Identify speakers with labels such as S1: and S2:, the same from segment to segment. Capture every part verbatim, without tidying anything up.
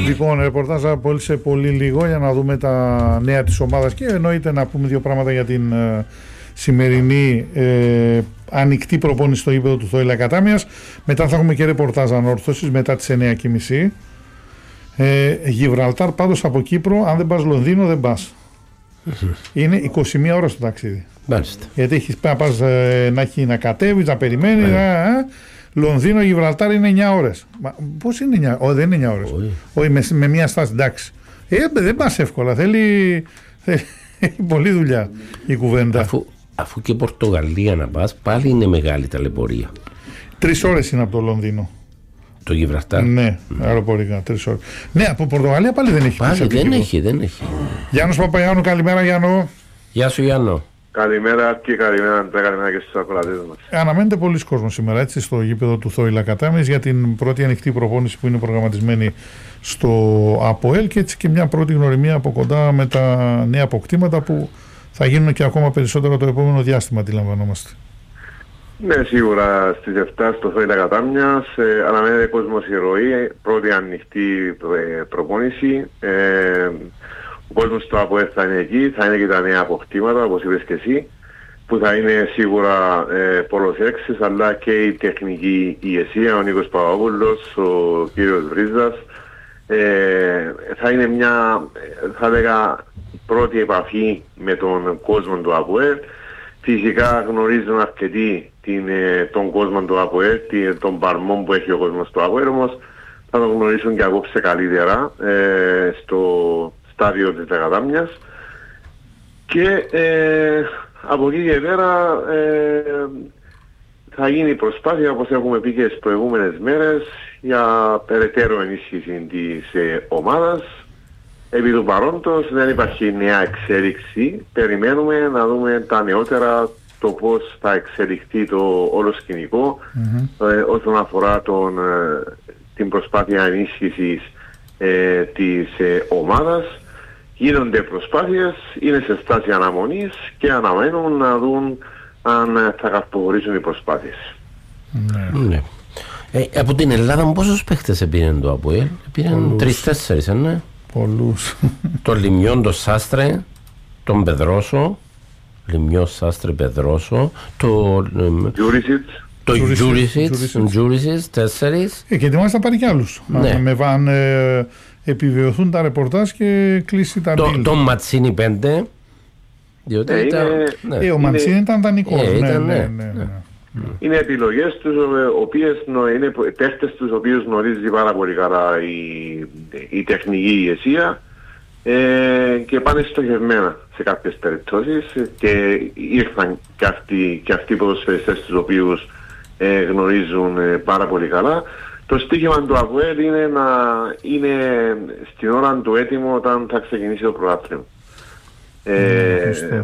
S1: Λοιπόν, ρεπορτάζ πολύ σε πολύ λίγο για να δούμε τα νέα της ομάδας και εννοείται να πούμε δύο πράγματα για την ε, σημερινή ε, ανοιχτή προπόνηση στο γήπεδο του Θόηλα Κατάμιας. Μετά θα έχουμε και ρεπορτάζ ανόρθωσης μετά τις εννιά και μισή. Ε, Γιβραλτάρ πάντως από Κύπρο, αν δεν πας Λονδίνο δεν πας. Είναι είκοσι μία ώρες το ταξίδι.
S2: Μάλιστα.
S1: Γιατί έχεις να πας ε, να, έχει, να κατέβεις, να περιμένεις. Yeah. Α, α, Λονδίνο, Γιβραλτάρ είναι εννιά ώρες. Μα, πώς είναι εννιά? Όχι, δεν είναι εννιά ώρες. Όχι, Όχι με, με μία στάση, εντάξει. Ε, δεν πας εύκολα. Θέλει, θέλει έχει πολλή δουλειά η κουβέντα.
S2: Αφού, αφού και Πορτογαλία να πας, πάλι είναι μεγάλη ταλαιπωρία.
S1: Τρεις ώρες είναι από το Λονδίνο.
S2: Το Γιβραλτάρ.
S1: Ναι, mm. αεροπορικά, τρεις ώρες. Ναι, από Πορτογαλία πάλι δεν έχει.
S2: Πάλι δεν έχει, δεν έχει.
S1: Γιάννος Παπαγιάννου, καλημέρα Γιάννο.
S2: Γεια σου Γιάννο.
S3: Καλημέρα και καλημέρα, καλημέρα και στους ακροατές μας.
S1: Αναμένεται πολλοί κόσμος σήμερα έτσι, στο γήπεδο του Θόηλα Κατάμιας για την πρώτη ανοιχτή προπόνηση που είναι προγραμματισμένη στο ΑΠΟΕΛ και έτσι και μια πρώτη γνωριμία από κοντά με τα νέα αποκτήματα που θα γίνουν και ακόμα περισσότερο το επόμενο διάστημα, αντιλαμβανόμαστε.
S3: Ναι, σίγουρα στις εφτά στο Θόηλα Κατάμιας ε, αναμένεται κόσμος η ροή, πρώτη ανοιχτή ε, προπόνηση. Ε, Ο κόσμος του ΑΠΟΕΛ θα είναι εκεί, θα είναι και τα νέα αποκτήματα, όπως είπες και εσύ, που θα είναι σίγουρα ε, πολλοσέξεις, αλλά και η τεχνική ηγεσία, ο Νίκος Παπαπούλος, ο κύριος Βρίζας. Ε, θα είναι μια, θα έλεγα, πρώτη επαφή με τον κόσμο του ΑΠΟΕΛ. Φυσικά γνωρίζουν αρκετοί την, τον κόσμο του ΑΠΟΕΛ, τον παρμό που έχει ο κόσμος του ΑΠΟΕΛ, όμως θα τον γνωρίσουν και απόψε καλύτερα ε, στο στάδιο της Κατάμιας και ε, από εκεί και πέρα ε, θα γίνει προσπάθεια, όπως έχουμε πει και στις προηγούμενες μέρες, για περαιτέρω ενίσχυση της ε, ομάδας. Επί του παρόντος δεν υπάρχει νέα εξέλιξη, περιμένουμε να δούμε τα νεότερα, το πώς θα εξελιχθεί το όλο σκηνικό mm-hmm. ε, όσον αφορά τον, ε, την προσπάθεια ενίσχυσης ε, της ε, ομάδας. Γίνονται προσπάθειες, είναι σε στάση αναμονής και αναμένουν να δουν αν θα καρπογορήσουν οι προσπάθειες.
S1: Ναι.
S2: Ναι. Ε, από την Ελλάδα πόσους παίχτες πήραν το ΑΠΟΕΛ? Πήραν τρεις-τέσσερις, ναι.
S1: Πολλούς.
S2: Το Λιμιόν, το Σάστρε, τον Πεδρόσο, Λιμιό, Σάστρε, Πεδρόσο, το
S3: Τζούρισιτς,
S2: το Τζούρισιτς, Τζούρισιτς, τέσσερις.
S1: Ε, και ετοιμάζεται να πάρει κι άλλους.
S2: Ναι.
S1: Με βαν ε, επιβεβαιωθούν τα ρεπορτάζ και κλείσει τα
S2: το,
S1: μπίλ.
S2: το Ματσίνι πέντε. Διότι
S3: ε,
S2: ήταν,
S3: είναι,
S2: ναι.
S1: ε, ο Ματσίνι ήταν δανεικός.
S2: Ε,
S1: ναι,
S2: ήταν,
S1: ναι,
S2: ναι,
S1: ναι, ναι,
S2: ναι.
S1: ναι.
S3: Είναι επιλογές τους, οποίες είναι παίχτες τους οποίους γνωρίζει πάρα πολύ καλά η, η τεχνική ηγεσία ε, και πάνε στοχευμένα σε κάποιες περιπτώσεις και ήρθαν και αυτοί, και αυτοί οι ποδοσφαιριστές τους οποίους ε, γνωρίζουν ε, πάρα πολύ καλά. Το στοίχημα του ΑΠΟΕΛ είναι να είναι στην ώρα του έτοιμο όταν θα ξεκινήσει το πρωτάθλημα. Ε,
S1: mm,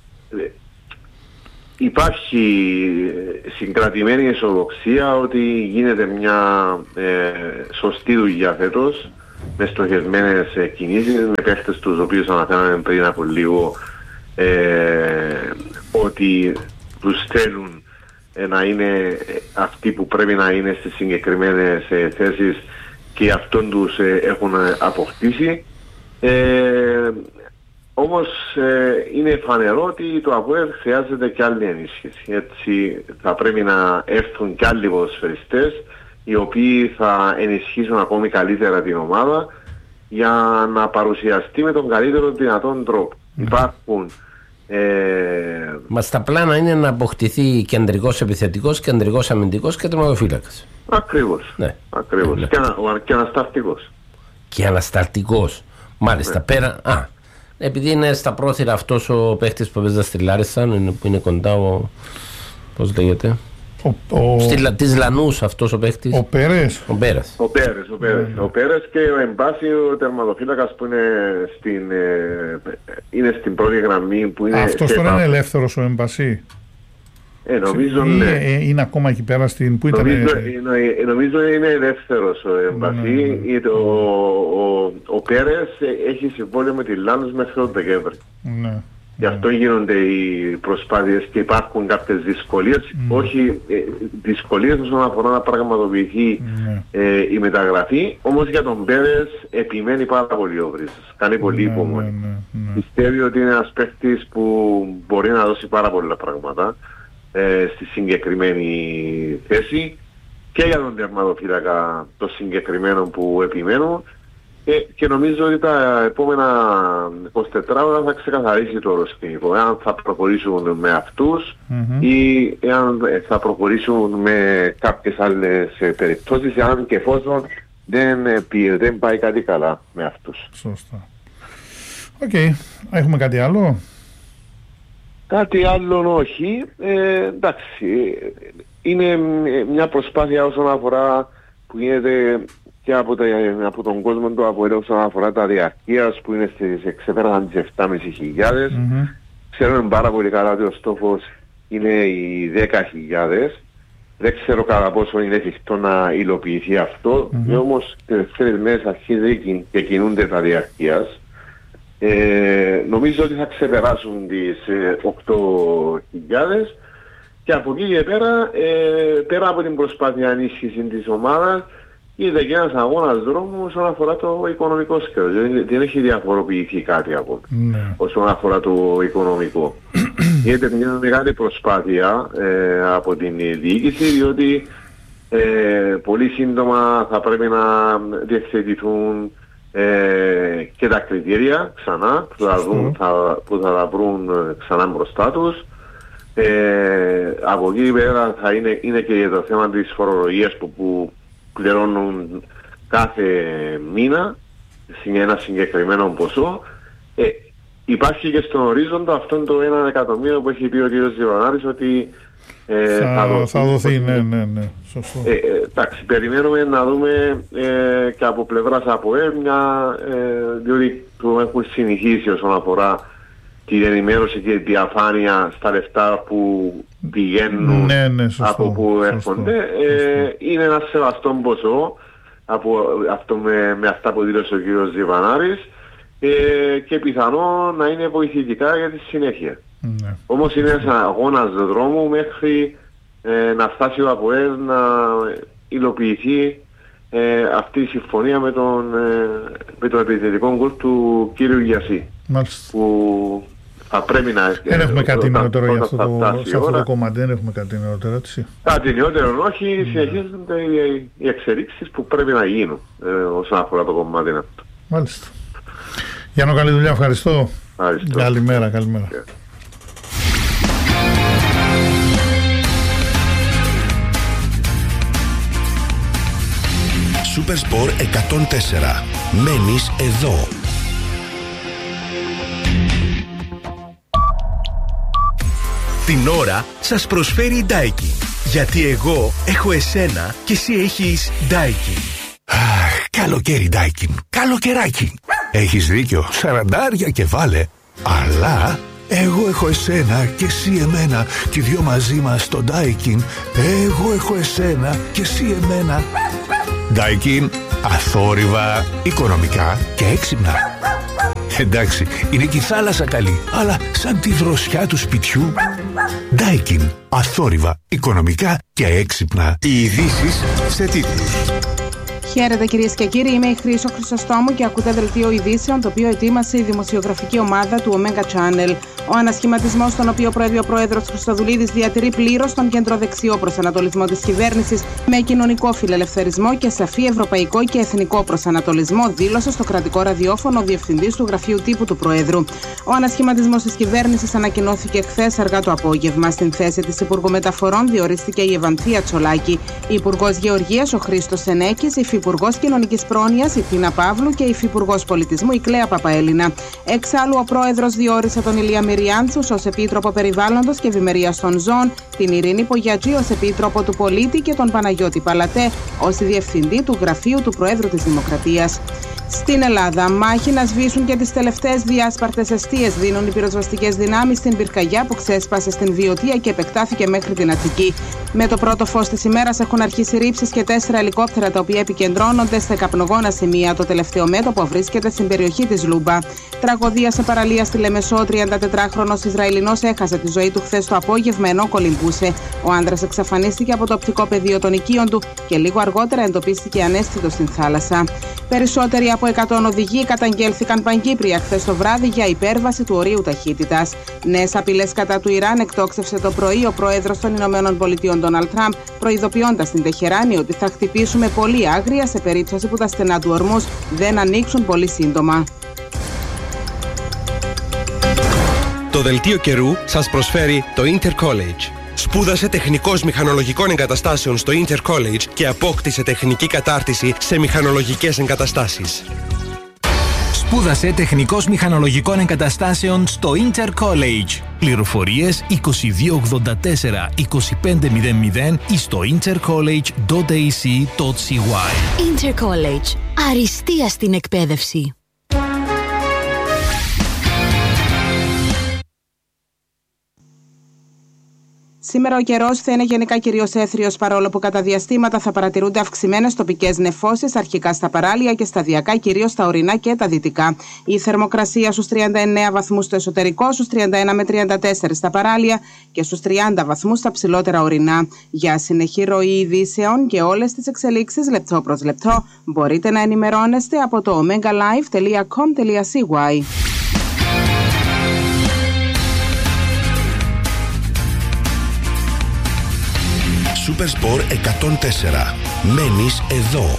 S3: Υπάρχει συγκρατημένη αισιοδοξία ότι γίνεται μια ε, σωστή δουλειά φέτος με στοχευμένες ε, κινήσεις, με παίχτες τους οποίους αναφέραμε πριν από λίγο ε, ότι τους θέλουν ε, να είναι αυτοί που πρέπει να είναι στις συγκεκριμένες ε, θέσεις και αυτόν τους ε, έχουν αποκτήσει. Ε, Όμως ε, είναι φανερό ότι το ΑΠΟΕΛ χρειάζεται και άλλη ενίσχυση. Έτσι θα πρέπει να έρθουν και άλλοι ποδοσφαιριστές οι οποίοι θα ενισχύσουν ακόμη καλύτερα την ομάδα για να παρουσιαστεί με τον καλύτερο δυνατόν τρόπο. Mm. Υπάρχουν... Ε...
S2: Μα στα πλάνα είναι να αποκτηθεί κεντρικός επιθετικός, κεντρικός αμυντικός και τερματοφύλακας.
S3: Ακριβώς.
S2: Ναι.
S3: Ακριβώς.
S2: Ναι.
S3: Και, ανα, και ανασταλτικός.
S2: Και ανασταλτικός. Μάλιστα. Ναι. Πέρα... Α, επειδή είναι στα πρόθυρα αυτός ο παίχτης που παίζει στη Λάρισα, που είναι κοντά ο... πώς λέγεται...
S1: Ο, ο...
S2: Στη, της Λανούς αυτός ο παίχτης.
S1: Ο Πέρες.
S2: Ο Πέρες.
S3: Ο Πέρες, ο Πέρες. Mm. Ο Πέρες και ο Εμπάση, ο τερματοφύλακας που είναι στην, ε, είναι στην πρώτη γραμμή. Που είναι
S1: αυτός τώρα είναι ελεύθερος ο Εμπασί.
S3: Ε, νομίζω,
S1: είναι,
S3: ναι.
S1: ε, είναι ακόμα εκεί πέρα στην... Που ήταν,
S3: νομίζω,
S1: ε,
S3: ε, νομίζω είναι ελεύθερος ο Εμπασί. Mm. Ο, ο, ο, ο Πέρες έχει συμβόλαιο με τη Λάνους μέχρι τον Δεκέμβρη.
S1: Ναι.
S3: Γι' αυτό γίνονται οι προσπάθειες και υπάρχουν κάποιες δυσκολίες, mm. όχι ε, δυσκολίες όσον αφορά να πραγματοποιηθεί mm. ε, η μεταγραφή, όμως για τον Πέρες επιμένει πάρα πολύ ο Βρύσας, κάνει πολύ υπομονή. Mm. Mm. Πιστεύει ότι είναι ένας παίκτης που μπορεί να δώσει πάρα πολλά πράγματα ε, στη συγκεκριμένη θέση και για τον τερματοφύλακα το συγκεκριμένο που επιμένω. Και, και νομίζω ότι τα επόμενα είκοσι τέσσερις ώρα θα ξεκαθαρίσει το οροσκηνικό. Εάν θα προχωρήσουν με αυτούς mm-hmm. ή εάν θα προχωρήσουν με κάποιες άλλες περιπτώσεις, εάν και εφόσον δεν, δεν πάει κάτι καλά με αυτούς.
S1: Σωστά. Οκ. Okay. Έχουμε κάτι άλλο?
S3: Κάτι άλλο όχι. Ε, εντάξει. Είναι μια προσπάθεια όσον αφορά που γίνεται και από, τα, από τον κόσμο του ΑΠΟΕΛ όσον αφορά τα διαρκείας που είναι στις εξεπέρασαν τις επτά χιλιάδες πεντακόσιες. Mm-hmm. Ξέρουμε πάρα πολύ καλά ότι ο στόχος είναι οι δέκα χιλιάδες. Δεν ξέρω κατά πόσο είναι εφικτό να υλοποιηθεί αυτό. Mm-hmm. Όμως τις τελευταίες μέρες αρχίζει και κινούνται τα διαρκείας. Ε, νομίζω ότι θα ξεπεράσουν τις ε, οκτώ χιλιάδες και από εκεί και πέρα, ε, πέρα από την προσπάθεια ενίσχυση της ομάδας, είδε και ένας αγώνας δρόμου όσον αφορά το οικονομικό σκέλος. Δεν, δεν έχει διαφοροποιηθεί κάτι ακόμα ναι. όσον αφορά το οικονομικό. Γίνεται μια μεγάλη προσπάθεια ε, από την διοίκηση, διότι ε, πολύ σύντομα θα πρέπει να διευθετηθούν ε, και τα κριτήρια ξανά που θα, δουν, θα, που θα τα βρουν ξανά μπροστά τους. Ε, από εκεί πέρα θα είναι, είναι και το θέμα της φορολογίας που, που πληρώνουν κάθε μήνα σε ένα συγκεκριμένο ποσό. Ε, υπάρχει και στον ορίζοντα αυτό το ένα εκατομμύριο που έχει πει ο κ. Ζιβανάρης ότι ε,
S1: θα, θα δοθεί. Θα δοθεί, ναι, ναι, ναι. Σωστό.
S3: Ε, ε, εντάξει, περιμένουμε να δούμε ε, και από πλευράς ΑΠΟΕΛ μια, ε, διότι το έχουν συνηθίσει όσον αφορά την ενημέρωση και τη διαφάνεια στα λεφτά που πηγαίνουν
S1: ναι, ναι, σωστό,
S3: από που έρχονται. Σωστό, ε, σωστό. Είναι ένα σεβαστό ποσό από αυτό με, με αυτά που δήλωσε ο κ. Ζιβανάρης ε, και πιθανό να είναι βοηθητικά για τη συνέχεια. Ναι. Όμως είναι ένας αγώνας δρόμου μέχρι ε, να φτάσει ο ΑΠΟΕΛ να υλοποιηθεί ε, αυτή η συμφωνία με τον, ε, με τον επιθετικό γκολ του κ. Γιασί. Μάλιστα. Που θα πρέπει να...
S1: Δεν έχουμε κάτι νεότερο για αυτό το, σε αυτό το κομμάτι, δεν έχουμε κάτι νεότερο, έτσι.
S3: Κάτι νεότερο όχι, mm. συνεχίζονται οι, οι εξελίξεις που πρέπει να γίνουν ε, όσον αφορά το κομμάτι αυτό.
S1: Μάλιστα. Γιάννο, καλή δουλειά, ευχαριστώ.
S3: Ευχαριστώ.
S1: Καλημέρα, καλημέρα. Yeah.
S4: Supersport εκατόν τέσσερα. Μένεις εδώ. Την ώρα σας προσφέρει η Daikin. Γιατί εγώ έχω εσένα και εσύ έχεις Daikin. Αχ, καλοκαίρι Daikin. Καλοκαιράκι. Έχεις δίκιο, σαραντάρια και βάλε. Αλλά εγώ έχω εσένα και εσύ εμένα. Και δυο μαζί μας στο Daikin. Εγώ έχω εσένα και εσύ εμένα. Daikin, αθόρυβα, οικονομικά και έξυπνα. Εντάξει, είναι και η θάλασσα καλή, αλλά σαν τη δροσιά του σπιτιού. Daikin, αθόρυβα, οικονομικά και έξυπνα. Οι ειδήσεις σε τίτλους.
S5: Χαίρετε κυρίες και κύριοι, είμαι η Χρύσο Χρυσοστόμου και ακούτε δελτίο ειδήσεων το οποίο ετοίμασε η δημοσιογραφική ομάδα του Omega Channel. Ο ανασχηματισμός στον οποίο προέβη ο πρόεδρος Χριστοδουλίδης διατηρεί πλήρως τον κεντροδεξιό προσανατολισμό της κυβέρνησης με κοινωνικό φιλελευθερισμό και σαφή ευρωπαϊκό και εθνικό προσανατολισμό, δήλωσε στο κρατικό ραδιόφωνο ο διευθυντής του γραφείου τύπου του Προέδρου. Ο ανασχηματισμός της κυβέρνησης ανακοινώθηκε χθες αργά το απόγευμα. Στην θέση της Υπουργού Μεταφορών διορίστηκε η Ευανθία Τσολάκη, Υπουργός Γεωργίας ο Χρήστος Σενέκης, Υφυπουργός Κοινωνικής Πρόνοιας η Τίνα Παύλου και Υφυπουργός Πολιτισμού η Κλέα Παπαέλληνα. Εξάλλου, ο πρόεδρος διόρισε τον Ηλία Μυριάντσους ως Επίτροπο Περιβάλλοντος και Ευημερίας των Ζώων, την Ειρήνη Πογιατζή ως Επίτροπο του Πολίτη και τον Παναγιώτη Παλατέ ως Διευθυντή του Γραφείου του Προέδρου της Δημοκρατίας. Στην Ελλάδα, μάχη να σβήσουν και τις τελευταίες διάσπαρτες εστίες δίνουν οι πυροσβεστικές δυνάμεις στην πυρκαγιά που ξέσπασε στην Βιωτία και επεκτάθηκε μέχρι την Αττική. Με το πρώτο φως της ημέρας έχουν αρχίσει ρήψεις και τέσσερα ελικόπτερα τα οποία επικεντρώνουν επικεντρώνονται σε καπνογόνα σημεία. Το τελευταίο μέτωπο βρίσκεται στην περιοχή της Λούμπα. Τραγωδία σε παραλία στη Λεμεσό. Ο τριαντατετράχρονος Ισραηλινός έχασε τη ζωή του χθες το απόγευμα ενώ κολυμπούσε. Ο άνδρας εξαφανίστηκε από το οπτικό πεδίο των οικείων του και λίγο αργότερα εντοπίστηκε αναίσθητος στην θάλασσα. Περισσότεροι από εκατό οδηγοί καταγγέλθηκαν παγκύπρια χθες το βράδυ για υπέρβαση του ορίου ταχύτητας. Νέες απειλές κατά του Ιράν εκτόξευσε το πρωί ο πρόεδρος των Ηνωμένων Πολιτειών Ντόναλντ Τραμπ, προειδοποιώντας την Τεχεράνη ότι θα χτυπήσουμε πολύ άγρια σε περίπτωση που τα στενά του ορμούς δεν ανοίξουν πολύ σύντομα.
S6: Το δελτίο καιρού σας προσφέρει το Intercollege. Σπούδασε τεχνικός μηχανολογικών εγκαταστάσεων στο Intercollege και απόκτησε τεχνική κατάρτιση σε μηχανολογικές εγκαταστάσεις.
S4: Σπούδασε τεχνικός μηχανολογικών εγκαταστάσεων στο Intercollege. Πληροφορίες είκοσι δύο ογδόντα τέσσερα είκοσι πέντε μηδέν μηδέν ή στο intercollege τελεία a c τελεία c y.
S7: Intercollege. Αριστεία στην εκπαίδευση.
S5: Σήμερα ο καιρός θα είναι γενικά κυρίως έθριος, παρόλο που κατά διαστήματα θα παρατηρούνται αυξημένες τοπικές νεφώσεις, αρχικά στα παράλια και σταδιακά κυρίως στα ορεινά και τα δυτικά. Η θερμοκρασία στους τριάντα εννέα βαθμούς στο εσωτερικό, στους τριάντα ένα με τριάντα τέσσερα στα παράλια και στους τριάντα βαθμούς στα ψηλότερα ορεινά. Για συνεχή ροή ειδήσεων και όλες τις εξελίξεις λεπτό προς λεπτό μπορείτε να ενημερώνεστε από το omega live τελεία com τελεία c y.
S4: Supersport εκατόν τέσσερα. Μένεις εδώ.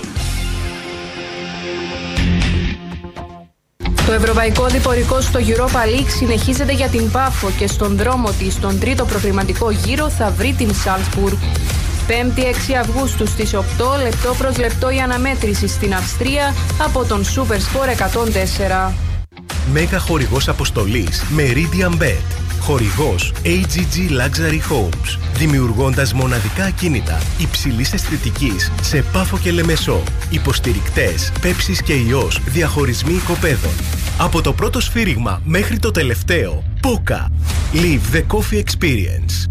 S8: Το ευρωπαϊκό διπορικό στο Europa League συνεχίζεται για την Πάφο και στον δρόμο της στον τρίτο προκριματικό γύρο θα βρει την Σάλτσμπουργκ. Πέμπτη έξι Αυγούστου στις οκτώ, λεπτό προς λεπτό η αναμέτρηση στην Αυστρία από τον Supersport εκατόν τέσσερα.
S4: Μέγα χορηγός αποστολής Meridian Bet. Χορηγός έι τζι τζι Luxury Homes. Δημιουργώντας μοναδικά ακίνητα υψηλής αισθητικής σε Πάφο και Λεμεσό. Υποστηρικτές Πέψης και Ιός. Διαχωρισμοί οικοπαίδων. Από το πρώτο σφύριγμα μέχρι το τελευταίο. Πόκα. Live the coffee experience.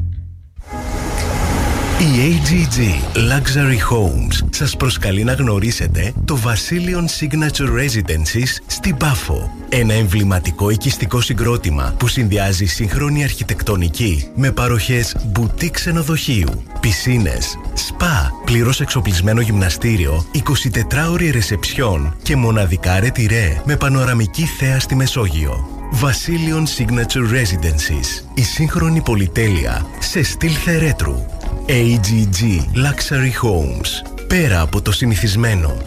S4: Η έι τζι τζι Luxury Homes σας προσκαλεί να γνωρίσετε το Βασίλειον Signature Residences στην Πάφο. Ένα εμβληματικό οικιστικό συγκρότημα που συνδυάζει σύγχρονη αρχιτεκτονική με παροχές μπουτίκ ξενοδοχείου, πισίνες, σπα, πλήρως εξοπλισμένο γυμναστήριο, εικοσιτετράωρη ρεσεψιόν και μοναδικά ρετυρέ με πανοραμική θέα στη Μεσόγειο. Βασίλειον Signature Residences. Η σύγχρονη πολυτέλεια σε στυλ θερέτρου. έι τζι τζι Luxury Homes. Πέρα από το συνηθισμένο.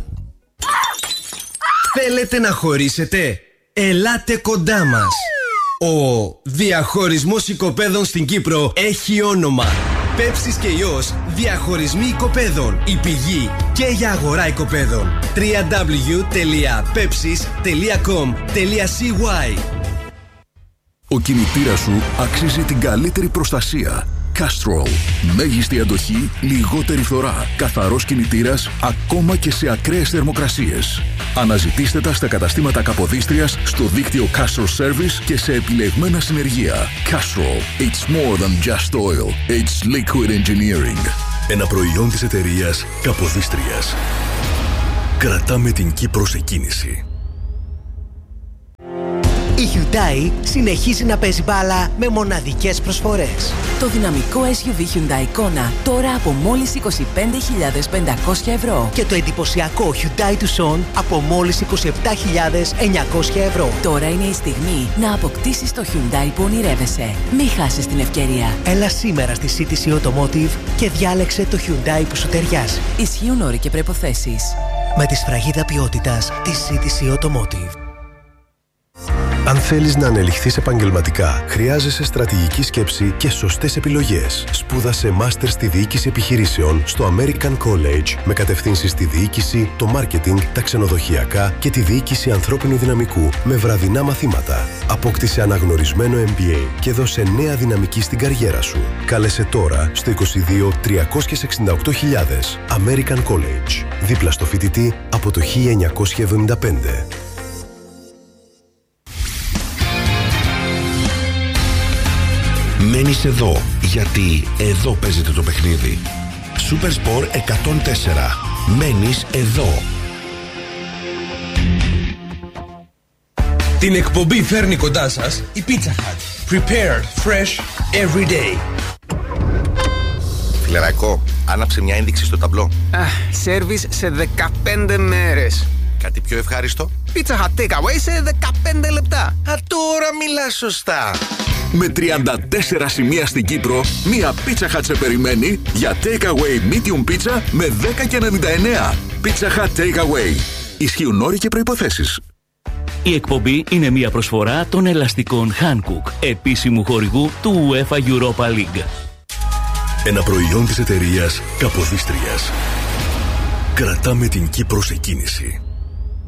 S6: Θέλετε να χωρίσετε? Ελάτε κοντά μας. Ο διαχωρισμός οικοπαίδων στην Κύπρο έχει όνομα. Πέψης και Ιός Διαχωρισμοί οικοπαίδων. Η πηγή και για αγορά οικοπαίδων. double-u double-u double-u τελεία pepsis τελεία com τελεία c y.
S9: Ο κινητήρας σου αξίζει την καλύτερη προστασία. Castrol. Μέγιστη αντοχή, λιγότερη φθορά. Καθαρός κινητήρας ακόμα και σε ακραίες θερμοκρασίες. Αναζητήστε τα στα καταστήματα Καποδίστριας, στο δίκτυο Castrol Service και σε επιλεγμένα συνεργεία. Castrol. It's more than just oil. It's liquid engineering. Ένα προϊόν της εταιρείας Καποδίστριας. Κρατάμε την Κύπρο σε κίνηση.
S10: Η Hyundai συνεχίζει να παίζει μπάλα με μοναδικές προσφορές.
S11: Το δυναμικό ες γιου βι Hyundai Kona τώρα από μόλις είκοσι πέντε χιλιάδες πεντακόσια ευρώ.
S10: Και το εντυπωσιακό Hyundai Tucson από μόλις είκοσι επτά χιλιάδες εννιακόσια ευρώ.
S11: Τώρα είναι η στιγμή να αποκτήσεις το Hyundai που ονειρεύεσαι. Μην χάσεις την ευκαιρία.
S10: Έλα σήμερα στη σι τι σι Automotive και διάλεξε το Hyundai που σου ταιριάζει.
S11: Ισχύουν όροι και προϋποθέσεις.
S10: Με τη σφραγίδα ποιότητας της σι τι σι Automotive.
S12: Αν θέλεις να ανελιχθείς επαγγελματικά, χρειάζεσαι στρατηγική σκέψη και σωστές επιλογές. Σπούδασε μάστερ στη διοίκηση επιχειρήσεων στο American College με κατευθύνσεις στη διοίκηση, το μάρκετινγκ, τα ξενοδοχειακά και τη διοίκηση ανθρώπινου δυναμικού με βραδινά μαθήματα. Απόκτησε αναγνωρισμένο εμ μπι έι και δώσε νέα δυναμική στην καριέρα σου. Κάλεσε τώρα στο είκοσι δύο τριακόσια εξήντα οκτώ χιλιάδες. American College. Δίπλα στο φοιτητή από το χίλια εννιακόσια εβδομήντα πέντε.
S4: Μένεις εδώ, γιατί εδώ παίζεται το παιχνίδι. Supersport εκατόν τέσσερα. μένεις εδώ.
S6: Την εκπομπή φέρνει κοντά σας η Pizza Hut. Prepared fresh every day.
S13: Φιλερακό, άναψε μια ένδειξη στο ταμπλό.
S14: Σέρβις σε δεκαπέντε μέρες.
S13: Κάτι πιο ευχάριστο.
S14: Pizza Hut takeaway σε δεκαπέντε λεπτά.
S13: Α, τώρα μιλάς σωστά.
S9: Με τριάντα τέσσερα σημεία στην Κύπρο, μία Pizza Hut σε περιμένει για takeaway medium pizza με δέκα και ενενήντα εννέα. Pizza Hut takeaway. Ισχύουν όροι και προϋποθέσεις.
S15: Η εκπομπή είναι μια προσφορά των ελαστικών Hankook, επίσημου χορηγού του UEFA Europa League.
S12: Ένα προϊόν της εταιρείας Καποδίστριας. Κρατάμε την Κύπρο σε κίνηση.